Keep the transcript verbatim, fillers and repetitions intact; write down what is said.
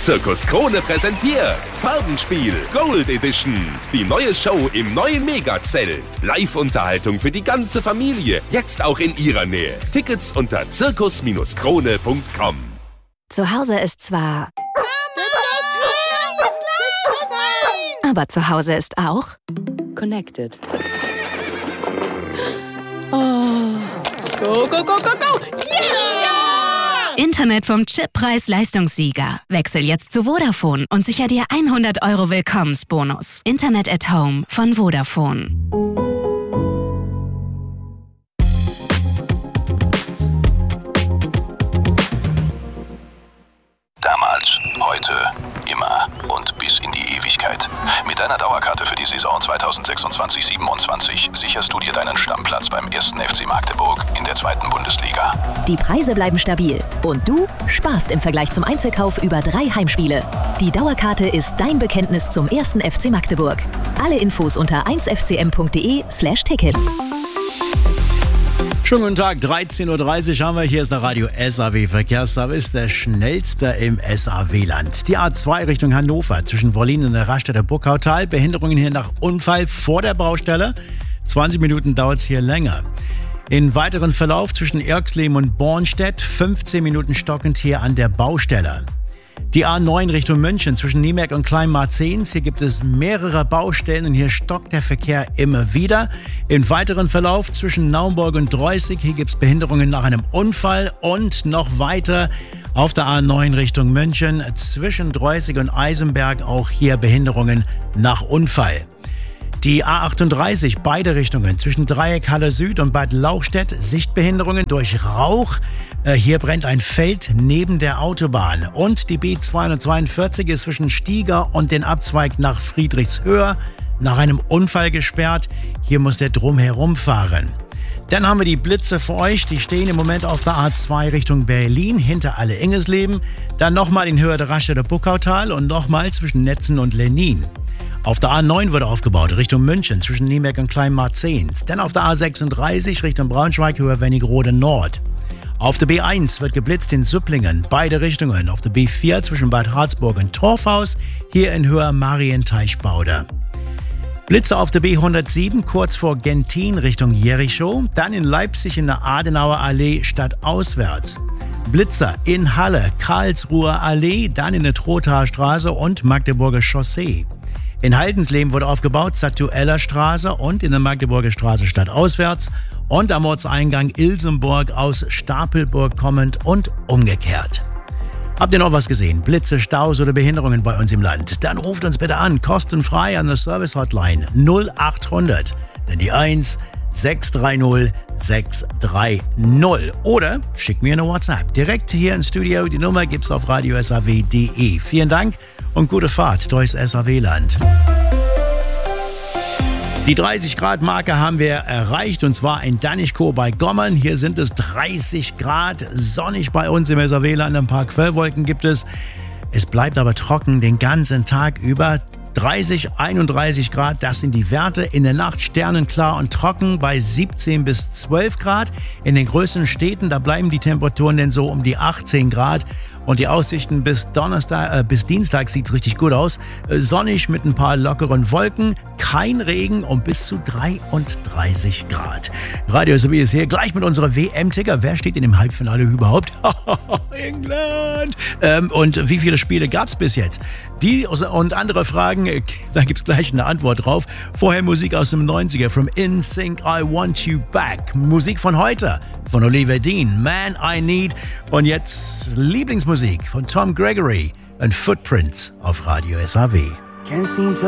Zirkus Krone präsentiert Farbenspiel Gold Edition. Die neue Show im neuen Megazelt. Live-Unterhaltung für die ganze Familie. Jetzt auch in ihrer Nähe. Tickets unter zirkus Krone punkt com. Zu Hause ist zwar... Aber zu Hause ist auch... Connected. Oh. Go, go, go, go, go! Yeah! Internet vom Chip-Preis-Leistungssieger. Wechsel jetzt zu Vodafone und sicher dir hundert Euro Willkommensbonus. Internet at Home von Vodafone. Damals, heute, immer und bis in die Ewigkeit. Mit deiner Dauerkarte für die Saison zweitausendsechsundzwanzig siebenundzwanzig sicherst du dir deinen Stammplatz beim ersten F C Magdeburg in der zweiten Bundesliga. Die Preise bleiben stabil und du sparst im Vergleich zum Einzelkauf über drei Heimspiele. Die Dauerkarte ist dein Bekenntnis zum ersten F C Magdeburg. Alle Infos unter eins f c m punkt d e slash tickets. Schönen guten Tag, dreizehn Uhr dreißig haben wir. Hier ist der Radio S A W Verkehrsservice, der schnellste im S A W-Land. Die A zwei Richtung Hannover zwischen Wollin und der Raststätte Burgautal. Behinderungen hier nach Unfall vor der Baustelle. zwanzig Minuten dauert es hier länger. In weiteren Verlauf zwischen Irxleben und Bornstedt. fünfzehn Minuten stockend hier an der Baustelle. Die A neun Richtung München zwischen Niemerk und Kleinmarzens. Hier gibt es mehrere Baustellen und hier stockt der Verkehr immer wieder. Im weiteren Verlauf zwischen Naumburg und Dreußig. Hier gibt es Behinderungen nach einem Unfall. Und noch weiter auf der A neun Richtung München zwischen Dreußig und Eisenberg. Auch hier Behinderungen nach Unfall. Die A achtunddreißig, beide Richtungen, zwischen Dreieckhalle Süd und Bad Lauchstädt, Sichtbehinderungen durch Rauch. Äh, hier brennt ein Feld neben der Autobahn. Und die B zweihundertzweiundvierzig ist zwischen Stieger und den Abzweig nach Friedrichshöhe nach einem Unfall gesperrt. Hier muss der drumherum fahren. Dann haben wir die Blitze für euch. Die stehen im Moment auf der A zwei Richtung Berlin, hinter Alle-Ingesleben. Dann nochmal in Höhe der Raststätte Burgautal und nochmal zwischen Netzen und Lenin. Auf der A neun wurde aufgebaut, Richtung München, zwischen Niemerk und Kleinmarzens. Dann auf der A sechsunddreißig Richtung Braunschweig, Höhe Wernigerode Nord. Auf der B eins wird geblitzt in Supplingen, beide Richtungen. Auf der B vier zwischen Bad Harzburg und Torfhaus, hier in Höhe Marienteichbauder. Blitze auf der B hundertsieben, kurz vor Gentin Richtung Jerichow. Dann in Leipzig in der Adenauer Allee stadtauswärts. Blitzer in Halle, Karlsruher Allee, dann in der Trothaer Straße und Magdeburger Chaussee. In Haldensleben wurde aufgebaut, Zatueller Straße und in der Magdeburger Straße stadtauswärts und am Ortseingang Ilsenburg aus Stapelburg kommend und umgekehrt. Habt ihr noch was gesehen? Blitze, Staus oder Behinderungen bei uns im Land? Dann ruft uns bitte an, kostenfrei an der Service Hotline null achthundert, dann die eins sechs drei null sechs drei null oder schickt mir eine WhatsApp. Direkt hier ins Studio, die Nummer gibt's auf radio s a w punkt d e. Vielen Dank und gute Fahrt durchs S A W-Land. Die dreißig Grad Marke haben wir erreicht und zwar in Danichkow bei Gommern. Hier sind es dreißig Grad, sonnig bei uns im S A W-Land. Ein paar Quellwolken gibt es. Es bleibt aber trocken den ganzen Tag über. dreißig, einunddreißig Grad, das sind die Werte. In der Nacht sternenklar und trocken bei siebzehn bis zwölf Grad. In den größeren Städten, da bleiben die Temperaturen denn so um die achtzehn Grad. Und die Aussichten bis Donnerstag, äh, bis Dienstag sieht es richtig gut aus. Äh, sonnig mit ein paar lockeren Wolken, kein Regen und bis zu dreiunddreißig Grad. Radio S A W ist hier gleich mit unserer W M-Ticker. Wer steht in dem Halbfinale überhaupt? England! Ähm, und wie viele Spiele gab es bis jetzt? Die und andere Fragen, äh, da gibt es gleich eine Antwort drauf. Vorher Musik aus dem neunziger, From In Sync, I Want You Back. Musik von heute, von Oliver Dean, Man I Need. Und jetzt Lieblingsmusik von Tom Gregory und Footprints auf Radio S A W.